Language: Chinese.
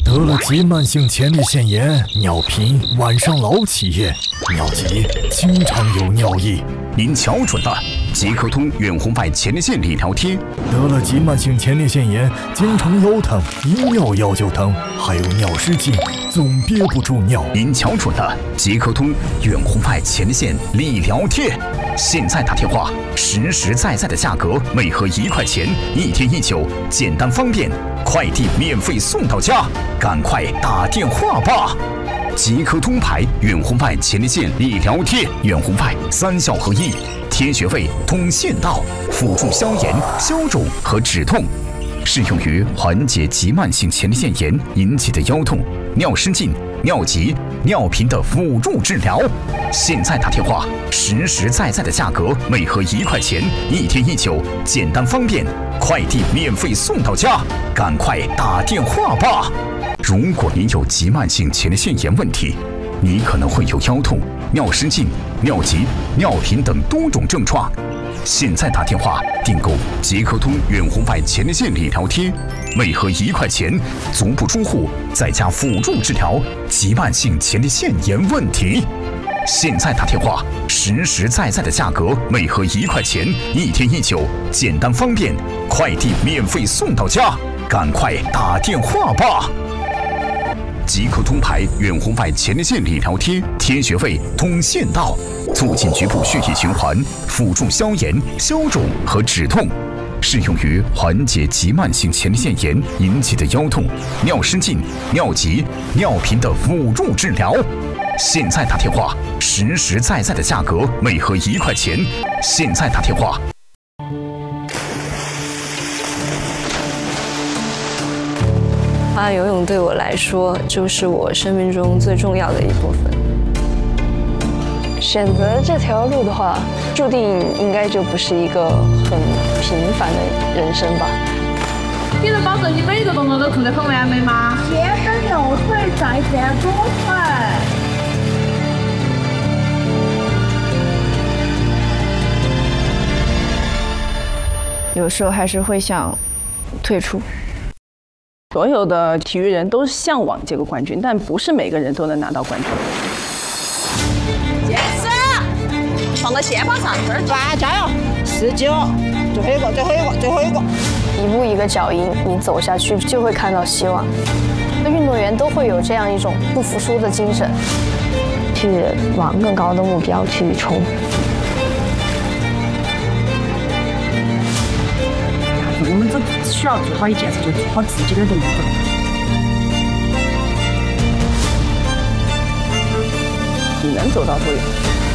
得了急慢性前列腺炎，尿频，晚上老起夜，尿急，经常有尿意。 您瞧准了，即刻通远红外前列腺理疗贴。 得了急慢性前列腺炎，经常腰疼，一尿腰就疼，还有尿失禁，总憋不住尿。 您瞧准了，即刻通远红外前列腺理疗贴。现在打电话，实实在在的价格，每盒1块钱，1天1酒，简单方便，快递免费送到家，赶快打电话吧！即刻通牌远红外前列腺理疗贴，远红外3效合一，贴穴位通腺道，辅助消炎、消肿和止痛，适用于缓解急慢性前列腺炎引起的腰痛、尿失禁、尿急、尿频的辅助治疗。现在打电话，实实在在的价格，每盒1块钱，1天1酒，简单方便，快递免费送到家，赶快打电话吧！如果您有急慢性前列腺炎问题，你可能会有腰痛、尿失禁、尿急、尿频等多种症状。现在打电话订购即刻通远红外前列腺理疗贴，每盒1块钱，足不出户，在家辅助治疗急慢性前列腺炎问题。现在打电话，实实在在的价格，每盒1块钱，1天1酒，简单方便，快递免费送到家，赶快打电话吧！即刻通牌远红外前列腺理疗贴，贴穴位通腺道，促进局部血液循环，辅助消炎、消肿和止痛，适用于缓解急慢性前列腺炎引起的腰痛、尿失禁、尿急、尿频的辅助治疗。现在打电话，实实在在的价格，每盒1块钱。现在打电话。 游泳对我来说，就是我生命中最重要的一部分。选择这条路的话，注定应该就不是一个很平凡的人生吧。 你能保证你每一个动作都做得很完美吗？ 前跟右腿再见左腿。 有时候还是会想退出。 所有的体育人都向往这个冠军，但不是每个人都能拿到冠军。 坚持，放到肩膀上，这儿抓，加油 ！19，最后一个，最后一个，最后一个。 一步一个脚印，你走下去就会看到希望。运动员都会有这样一种不服输的精神，去往更高的目标去冲。 我们只需要做好一件事，就做好自己的动作。 你能走到多远？